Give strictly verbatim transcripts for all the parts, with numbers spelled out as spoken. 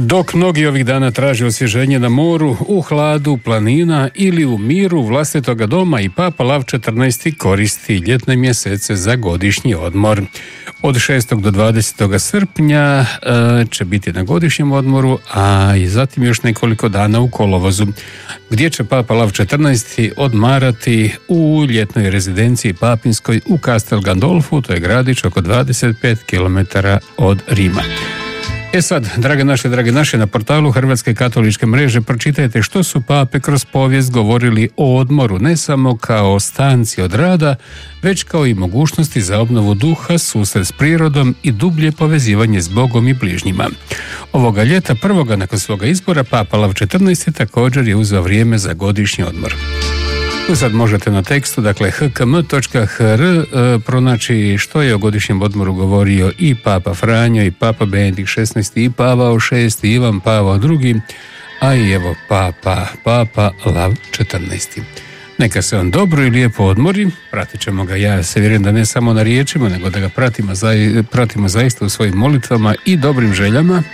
Dok mnogi ovih dana traže osvježenje na moru, u hladu planina ili u miru vlastitoga doma, i Papa Lav četrnaesti koristi ljetne mjesece za godišnji odmor. Od šestog do dvadesetog srpnja e, će biti na godišnjem odmoru, a i zatim još nekoliko dana u kolovozu, gdje će Papa Lav četrnaesti odmarati u ljetnoj rezidenciji papinskoj u Castel Gandolfu, to je gradić oko dvadeset pet kilometara od Rima. E sad, drage naše, drage naše, na portalu Hrvatske katoličke mreže pročitajte što su pape kroz povijest govorili o odmoru, ne samo kao stanci od rada, već kao i mogućnosti za obnovu duha, susret s prirodom i dublje povezivanje s Bogom i bližnjima. Ovoga ljeta, prvoga nakon svoga izbora, Papa Lav četrnaesti također je uzeo vrijeme za godišnji odmor. Tu sad možete na tekstu, dakle h k m točka h r, e, pronaći što je o godišnjem odmoru govorio i Papa Franjo, i Papa Benedikt šesnaesti, i Pavao šesti, i Ivan Pavao drugi, a i evo Papa, Papa Lav četrnaesti. Neka se on dobro i lijepo odmori, pratit ćemo ga, ja se vjerujem da ne samo na riječima, nego da ga pratimo, za, pratimo zaista u svojim molitvama i dobrim željama,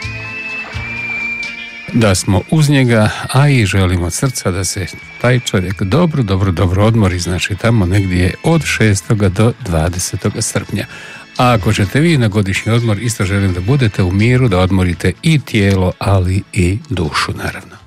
da smo uz njega, a i želimo od srca da se taj čovjek dobro, dobro, dobro odmori, znači tamo negdje od šestog do dvadesetog srpnja. A ako ćete vi na godišnji odmor, isto želim da budete u miru, da odmorite i tijelo, ali i dušu, naravno.